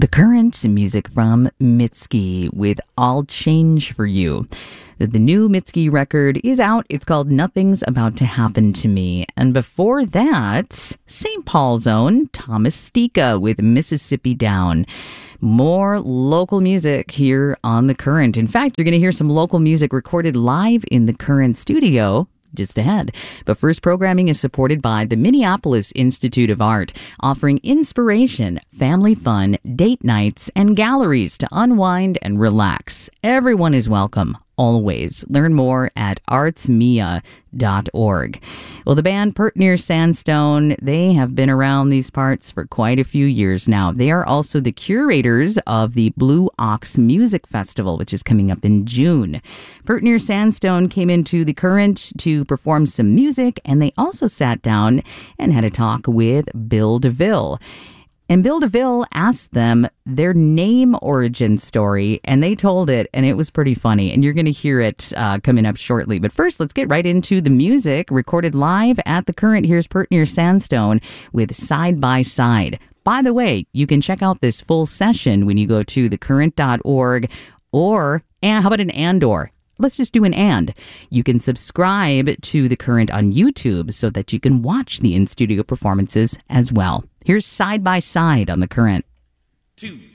The Current, music from Mitski with I'll Change For You. The new Mitski record is out. It's called Nothing's About to Happen to Me. And before that, St. Paul's own Thomas Stika with Mississippi Down. More local music here on The Current. In fact, you're going to hear some local music recorded live in The Current studio just ahead. But first, programming is supported by the Minneapolis Institute of Art, offering inspiration, family fun, date nights, and galleries to unwind and relax. Everyone is welcome, always. Learn more at artsmia.org. Well, the band Pert Near Sandstone, they have been around these parts for quite a few years now. They are also the curators of the Blue Ox Music Festival, which is coming up in June. Pert Near Sandstone came into The Current to perform some music, and they also sat down and had a talk with Bill DeVille. And Bill DeVille asked them their name origin story, and they told it, and it was pretty funny. And you're going to hear it coming up shortly. But first, let's get right into the music recorded live at The Current. Here's Pert Near Sandstone with Side by Side. By the way, you can check out this full session when you go to thecurrent.org, or how about an and/or? Let's just do an and. You can subscribe to The Current on YouTube so that you can watch the in-studio performances as well. Here's Side by Side on The Current. 2